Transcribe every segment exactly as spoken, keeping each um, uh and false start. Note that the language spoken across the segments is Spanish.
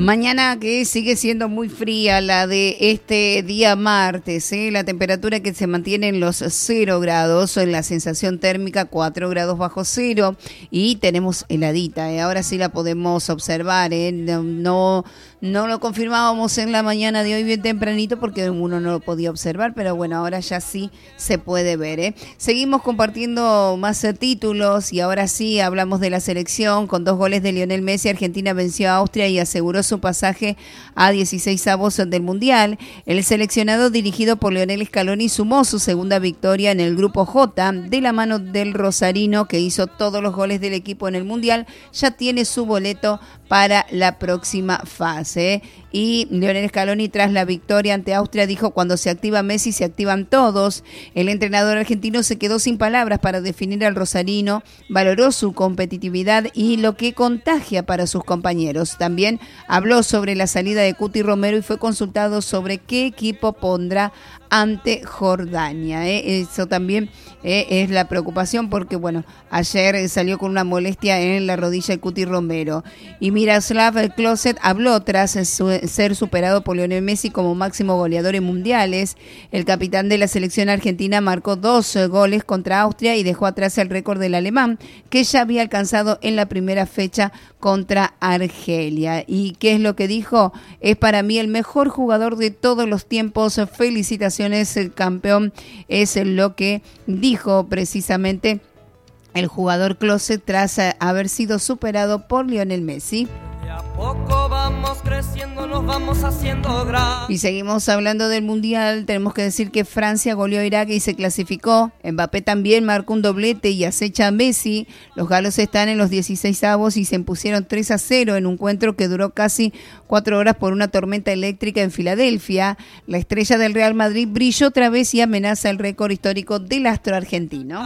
Mañana que sigue siendo muy fría la de este día martes, ¿eh? La temperatura que se mantiene en los cero grados, en la sensación térmica cuatro grados bajo cero y tenemos heladita, ¿eh? Ahora sí la podemos observar, ¿eh? No, no, no lo confirmábamos en la mañana de hoy bien tempranito porque uno no lo podía observar, pero bueno, ahora ya sí se puede ver, ¿eh? Seguimos compartiendo más eh, títulos y ahora sí hablamos de la selección. Con dos goles de Lionel Messi, Argentina venció a Austria y aseguró su pasaje a dieciseisavos del Mundial. El seleccionado dirigido por Lionel Scaloni sumó su segunda victoria en el Grupo J de la mano del rosarino, que hizo todos los goles del equipo en el Mundial. Ya tiene su boleto para la próxima fase. Y Lionel Scaloni, tras la victoria ante Austria, dijo: cuando se activa Messi se activan todos. El entrenador argentino se quedó sin palabras para definir al rosarino, valoró su competitividad y lo que contagia para sus compañeros. También habló sobre la salida de Cuti Romero y fue consultado sobre qué equipo pondrá ante Jordania. ¿eh? Eso también eh, es la preocupación porque, bueno, ayer eh, salió con una molestia en la rodilla de Cuti Romero. Y Miroslav Klose habló tras su, ser superado por Lionel Messi como máximo goleador en mundiales. El capitán de la selección argentina marcó dos eh, goles contra Austria y dejó atrás el récord del alemán, que ya había alcanzado en la primera fecha contra Argelia. ¿Y qué es lo que dijo? Es para mí el mejor jugador de todos los tiempos. Felicitaciones, el campeón, es lo que dijo precisamente el jugador Klose tras haber sido superado por Lionel Messi. De a poco vamos creciendo, nos vamos haciendo grandes. Y seguimos hablando del Mundial. Tenemos que decir que Francia goleó a Irak y se clasificó. Mbappé también marcó un doblete y acecha a Messi. Los galos están en los dieciseisavos y se impusieron tres a cero en un encuentro que duró casi cuatro horas por una tormenta eléctrica en Filadelfia. La estrella del Real Madrid brilló otra vez y amenaza el récord histórico del astro argentino.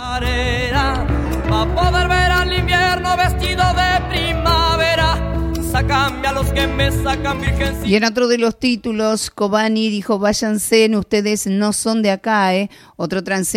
Va a poder ver al invierno vestido de primavera. Sácame a los que me sacan virgencita. Y en otro de los títulos, Cavani dijo: váyanse, ustedes no son de acá, ¿eh? Otro transero